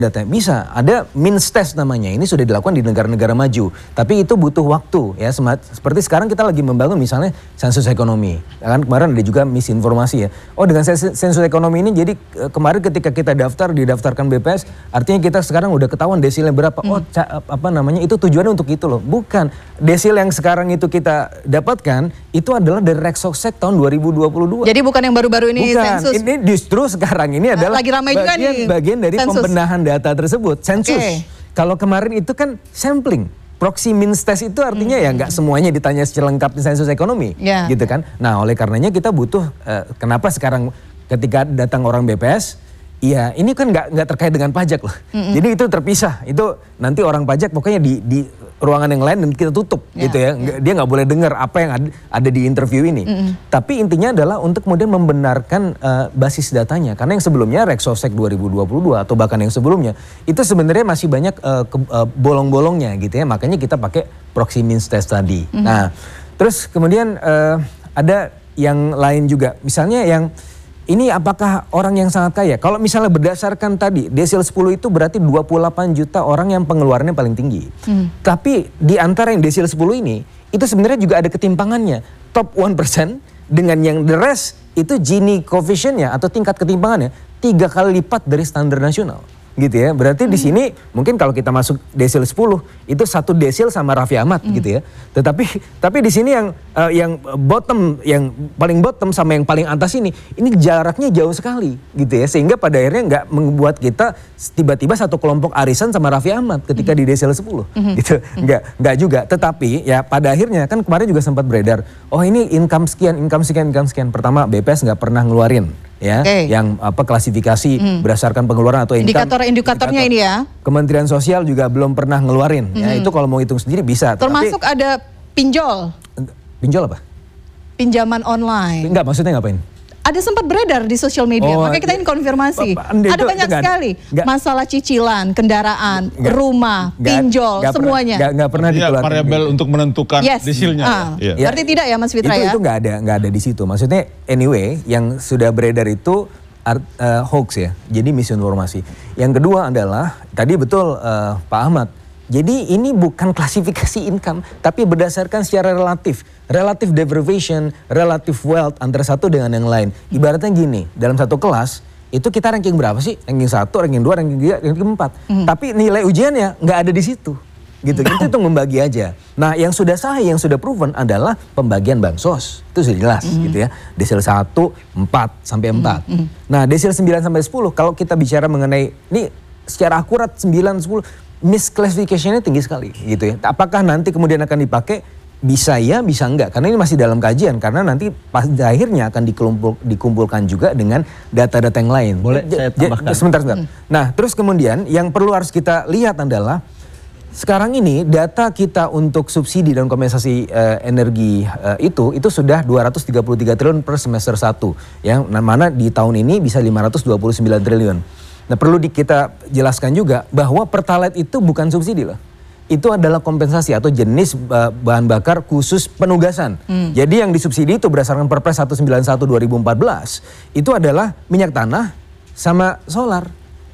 data bisa, ada means test namanya. Ini sudah dilakukan di negara-negara maju, tapi itu butuh waktu ya. Seperti sekarang kita lagi membangun misalnya sensus ekonomi. Kan kemarin ada juga misinformasi ya. Oh, dengan sensus ekonomi ini jadi kemarin ketika kita didaftarkan BPS, artinya kita sekarang udah ketahuan desilnya berapa. Oh, apa namanya? Itu tujuannya untuk itu loh. Bukan. Desil yang sekarang itu kita dapatkan itu adalah dari Reksoksek tahun 2022. Jadi bukan yang baru-baru ini sensus. Ini justru sekarang ini adalah lagi ramai juga bagian dari sensus. pembenahan data tersebut, sensus. Kalau kemarin itu kan sampling, proxy means test itu artinya ya nggak semuanya ditanya secara lengkap di sensus ekonomi, gitu kan. Nah, oleh karenanya kita butuh, kenapa sekarang ketika datang orang BPS, ya ini kan nggak terkait dengan pajak loh. Jadi itu terpisah, itu nanti orang pajak pokoknya di ruangan yang lain dan kita tutup gitu ya. Dia nggak boleh dengar apa yang ada di interview ini. Tapi intinya adalah untuk kemudian membenarkan basis datanya. Karena yang sebelumnya Reksoksek 2022 atau bahkan yang sebelumnya itu sebenarnya masih banyak bolong-bolongnya gitu ya. Makanya kita pakai proxy means test tadi. Nah, terus kemudian ada yang lain juga. Misalnya yang ini apakah orang yang sangat kaya? Kalau misalnya berdasarkan tadi, desil 10 itu berarti 28 juta orang yang pengeluarannya paling tinggi. Tapi di antara yang desil 10 ini, itu sebenarnya juga ada ketimpangannya. Top 1% dengan yang the rest, itu Gini coefficient-nya atau tingkat ketimpangannya 3 kali lipat dari standar nasional. Gitu ya, berarti di sini mungkin kalau kita masuk desil 10 itu 1 desil sama Raffi Ahmad gitu ya. Tapi di sini yang bottom, yang paling bottom sama yang paling atas ini jaraknya jauh sekali gitu ya, sehingga pada akhirnya nggak membuat kita tiba-tiba satu kelompok arisan sama Raffi Ahmad ketika di desil 10 gitu. Nggak juga. Tetapi ya pada akhirnya kan kemarin juga sempat beredar, oh ini income sekian. Pertama BPS nggak pernah ngeluarin ya, yang klasifikasi berdasarkan pengeluaran atau income. Indikatornya ini ya. Kementerian Sosial juga belum pernah ngeluarin ya, itu kalau mau hitung sendiri bisa. Termasuk ada pinjol. Pinjol apa? Pinjaman online. Enggak, maksudnya ngapain? Ada sempat beredar di sosial media, makanya kita ingin konfirmasi. Ada banyak sekali masalah cicilan, kendaraan, rumah, pinjol, semuanya. Nggak pernah dikeluarkan. Variabel untuk menentukan desilnya. Berarti tidak ya Mas Fitra ya? Itu nggak ada di situ. Maksudnya anyway, yang sudah beredar itu hoax ya, jadi misinformasi. Yang kedua adalah, tadi betul Pak Ahmad, jadi ini bukan klasifikasi income, tapi berdasarkan secara relatif. Relative deprivation, relative wealth antara satu dengan yang lain. Ibaratnya gini, dalam satu kelas, itu kita ranking berapa sih? Ranking 1, ranking 2, ranking 3, ranking 4. Tapi nilai ujiannya nggak ada di situ. Gitu, itu membagi aja. Nah, yang sudah sah, yang sudah proven adalah pembagian bansos. Itu sudah jelas gitu ya. Desil 1, 4 sampai 4. Nah, desil 9 sampai 10, kalau kita bicara mengenai, ini secara akurat 9, 10, misclassification-nya tinggi sekali gitu ya. Apakah nanti kemudian akan dipakai? Bisa ya, bisa enggak. Karena ini masih dalam kajian. Karena nanti pas akhirnya akan dikumpulkan juga dengan data-data yang lain. Boleh saya tambahkan? Sebentar. Nah, terus kemudian yang perlu harus kita lihat adalah sekarang ini data kita untuk subsidi dan kompensasi energi itu sudah 233 triliun per semester 1. Yang mana di tahun ini bisa 529 triliun. Nah, perlu kita jelaskan juga bahwa Pertalite itu bukan subsidi loh. Itu adalah kompensasi atau jenis bahan bakar khusus penugasan. Jadi yang disubsidi itu berdasarkan Perpres 191 2014 itu adalah minyak tanah sama solar.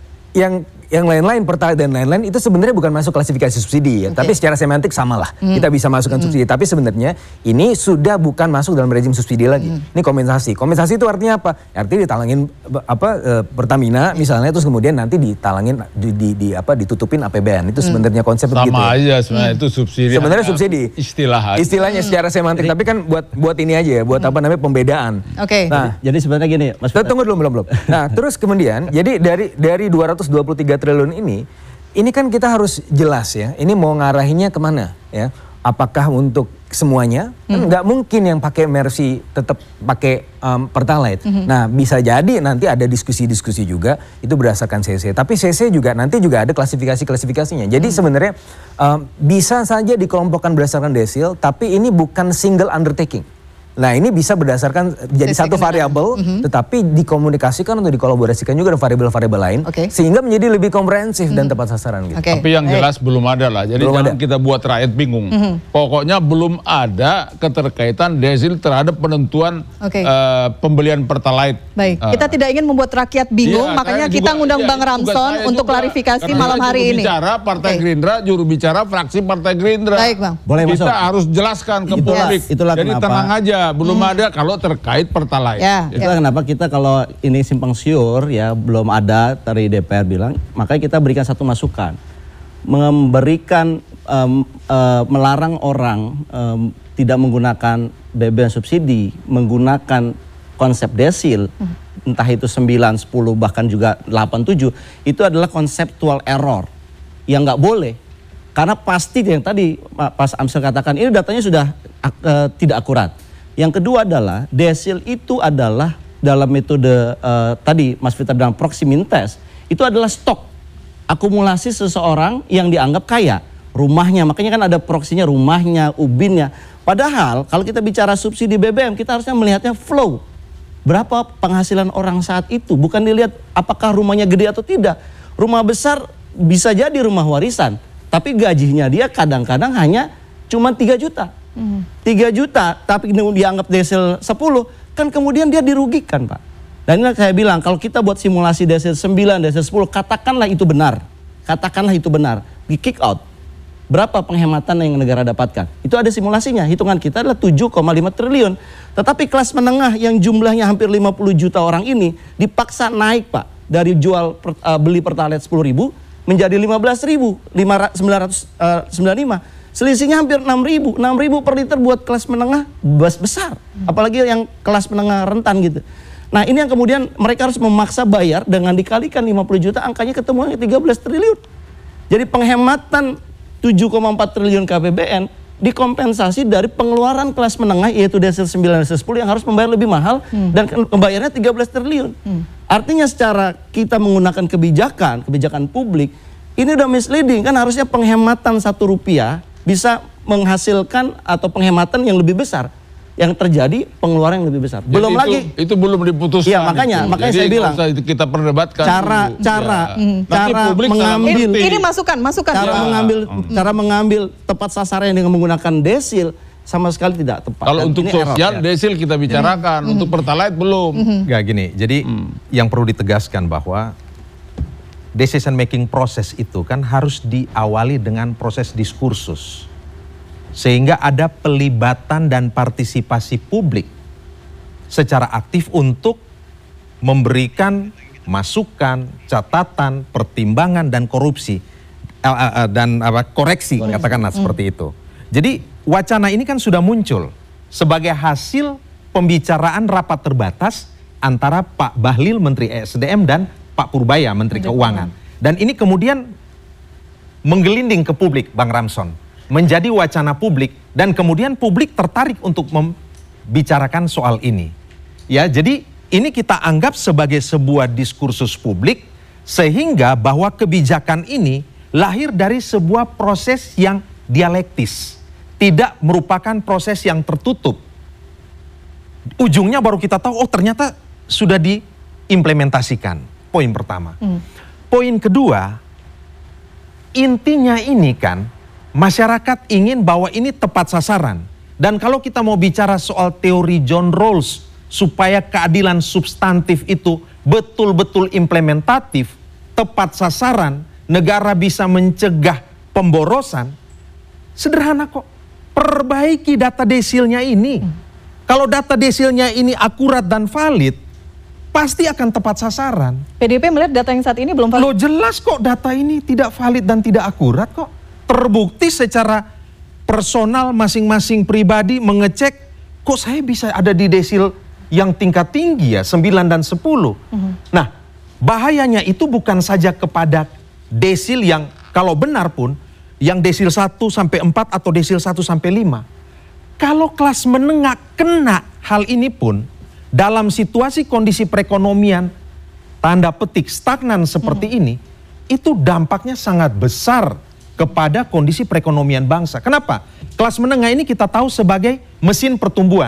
Yang lain-lain, Pertalite dan lain-lain itu sebenarnya bukan masuk klasifikasi subsidi ya. Tapi secara semantik samalah. Kita bisa masukkan subsidi. Tapi sebenarnya ini sudah bukan masuk dalam rezim subsidi lagi. Ini kompensasi. Kompensasi itu artinya apa? Artinya ditalangin Pertamina misalnya, terus kemudian nanti ditalangin ditutupin APBN. Itu sebenarnya konsep begitu. Sama aja sebenarnya itu subsidi. Sebenarnya subsidi. Istilahnya secara semantik. Tapi kan buat ini aja ya, buat pembedaan. Nah, jadi sebenarnya gini, Mas. Tunggu dulu, belum. Nah, terus kemudian jadi dari 223 triliun ini kan kita harus jelas ya, ini mau ngarahinnya kemana ya, apakah untuk semuanya, kan nggak mungkin yang pakai Mercy tetap pakai Pertalite. Nah, bisa jadi nanti ada diskusi-diskusi juga, itu berdasarkan CC, tapi CC juga nanti juga ada klasifikasi-klasifikasinya, jadi sebenarnya bisa saja dikelompokkan berdasarkan desil, tapi ini bukan single undertaking. Nah ini bisa berdasarkan jadi satu variabel, tetapi dikomunikasikan atau dikolaborasikan juga dengan variabel-variabel lain, sehingga menjadi lebih komprehensif dan tepat sasaran. Gitu. Tapi yang jelas belum ada lah, jadi jangan kita buat rakyat bingung. Pokoknya belum ada keterkaitan desil terhadap penentuan pembelian Pertalite. Baik, kita tidak ingin membuat rakyat bingung, makanya kita ngundang Bang Ramson untuk klarifikasi malam hari ini. Bicara Partai Gerindra, juru bicara fraksi Partai Gerindra. Baik, Bang. Boleh kita masuk. harus jelaskan ke publik. Jadi tenang aja, belum ada kalau terkait Pertalite. Itulah kenapa kita kalau ini simpang siur ya belum ada dari DPR bilang, makanya kita berikan satu masukan, memberikan melarang orang tidak menggunakan BBM subsidi, menggunakan konsep desil, entah itu 9, 10 bahkan juga 8, 7, itu adalah konseptual error yang nggak boleh. Karena pasti yang tadi Mas Amsel katakan ini datanya sudah tidak akurat. Yang kedua adalah desil itu adalah dalam metode tadi Mas Fitra bilang proximity test, itu adalah stok akumulasi seseorang yang dianggap kaya, rumahnya, makanya kan ada proksinya rumahnya, ubinnya. Padahal kalau kita bicara subsidi BBM kita harusnya melihatnya flow. Berapa penghasilan orang saat itu, bukan dilihat apakah rumahnya gede atau tidak. Rumah besar bisa jadi rumah warisan, tapi gajinya dia kadang-kadang hanya cuma 3 juta. 3 juta, tapi dianggap desil 10, kan kemudian dia dirugikan, Pak. Dan ini saya bilang, kalau kita buat simulasi desil 9, desil 10, katakanlah itu benar. Katakanlah itu benar, di kick out. Berapa penghematan yang negara dapatkan? Itu ada simulasinya, hitungan kita adalah 7,5 triliun. Tetapi kelas menengah yang jumlahnya hampir 50 juta orang ini dipaksa naik, Pak. Dari beli Pertalite 10.000 menjadi 15.995. Selisihnya hampir 6.000. 6.000 per liter buat kelas menengah besar. Apalagi yang kelas menengah rentan gitu. Nah ini yang kemudian mereka harus memaksa bayar dengan dikalikan 50 juta, angkanya ketemu 13 triliun. Jadi penghematan 7,4 triliun KPBN dikompensasi dari pengeluaran kelas menengah yaitu desil 9 desil 10 yang harus membayar lebih mahal dan pembayarannya 13 triliun. Artinya secara kita menggunakan kebijakan publik ini udah misleading, kan harusnya penghematan Rp1 bisa menghasilkan atau penghematan yang lebih besar. Yang terjadi pengeluaran yang lebih besar. Jadi belum lagi itu belum diputuskan. Iya, makanya saya bilang kita perdebatkan cara mengambil ini masukan cara mengambil tepat sasaran dengan menggunakan desil sama sekali tidak tepat. Kalau untuk sosial desil kita bicarakan, untuk Pertalite belum. Enggak gini. Jadi yang perlu ditegaskan bahwa decision making proses itu kan harus diawali dengan proses diskursus. Sehingga ada pelibatan dan partisipasi publik secara aktif untuk memberikan masukan, catatan, pertimbangan dan koreksi katakanlah seperti itu. Jadi wacana ini kan sudah muncul sebagai hasil pembicaraan rapat terbatas antara Pak Bahlil Menteri ESDM dan Pak Purbaya Menteri Keuangan. Dan ini kemudian menggelinding ke publik, Bang Ramson. Menjadi wacana publik dan kemudian publik tertarik untuk membicarakan soal ini. Ya, jadi ini kita anggap sebagai sebuah diskursus publik sehingga bahwa kebijakan ini lahir dari sebuah proses yang dialektis, tidak merupakan proses yang tertutup. Ujungnya baru kita tahu, oh ternyata sudah diimplementasikan. Poin pertama. Poin kedua, intinya ini kan masyarakat ingin bahwa ini tepat sasaran. Dan kalau kita mau bicara soal teori John Rawls supaya keadilan substantif itu betul-betul implementatif, tepat sasaran, negara bisa mencegah pemborosan, sederhana kok. Perbaiki data desilnya ini. Kalau data desilnya ini akurat dan valid, pasti akan tepat sasaran. PDIP melihat data yang saat ini belum valid. Loh jelas kok data ini tidak valid dan tidak akurat kok. Terbukti secara personal masing-masing pribadi mengecek, kok saya bisa ada di desil yang tingkat tinggi ya, 9 dan 10. Nah, bahayanya itu bukan saja kepada desil yang kalau benar pun, yang desil 1 sampai 4 atau desil 1 sampai 5. Kalau kelas menengah kena hal ini pun, dalam situasi kondisi perekonomian, tanda petik stagnan seperti ini, itu dampaknya sangat besar kepada kondisi perekonomian bangsa. Kenapa? Kelas menengah ini kita tahu sebagai mesin pertumbuhan.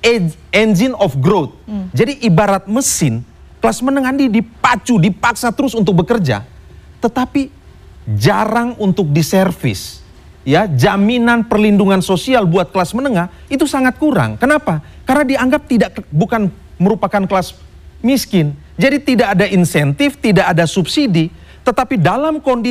engine of growth. Jadi ibarat mesin, kelas menengah ini dipacu, dipaksa terus untuk bekerja, tetapi jarang untuk diservis. Ya, jaminan perlindungan sosial buat kelas menengah itu sangat kurang. Kenapa? Karena dianggap bukan merupakan kelas miskin. Jadi tidak ada insentif, tidak ada subsidi, tetapi dalam kondisi